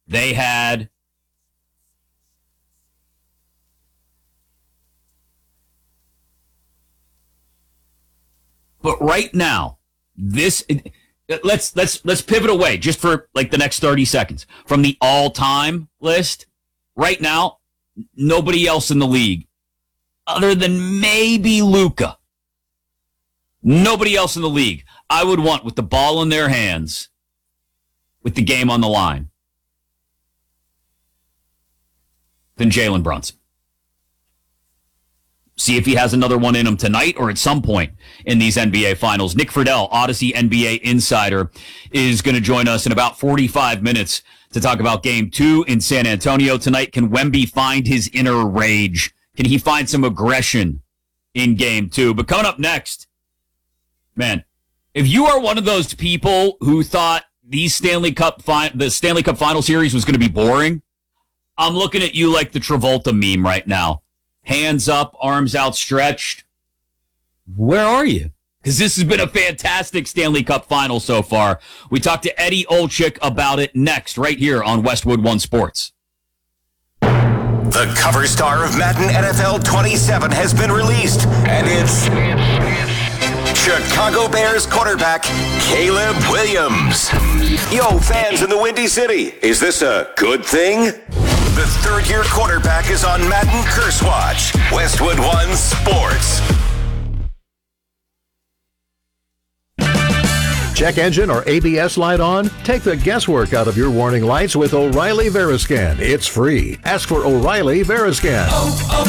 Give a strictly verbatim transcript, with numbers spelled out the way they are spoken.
They had But right now, this let's let's let's pivot away just for like the next thirty seconds from the all-time list. Right now, nobody else in the league other than maybe Luka. Nobody else in the league I would want with the ball in their hands with the game on the line than Jalen Brunson. See if he has another one in him tonight or at some point in these N B A Finals. Nick Friedel, Odyssey N B A Insider, is going to join us in about forty-five minutes to talk about Game two in San Antonio tonight. Can Wemby find his inner rage? Can he find some aggression in Game two? But coming up next, man, if you are one of those people who thought these Stanley Cup fi- the Stanley Cup Final Series was going to be boring, I'm looking at you like the Travolta meme right now. Hands up, arms outstretched. Where are you? Because this has been a fantastic Stanley Cup final so far. We talked to Eddie Olczyk about it next, right here on Westwood One Sports. The cover star of Madden N F L twenty-seven has been released, and it's Chicago Bears quarterback Caleb Williams. Yo, fans in the Windy City, is this a good thing? The third-year quarterback is on Madden Curse Watch. Westwood One Sports. Check engine or A B S light on? Take the guesswork out of your warning lights with O'Reilly Veriscan. It's free. Ask for O'Reilly Veriscan. Oh, oh.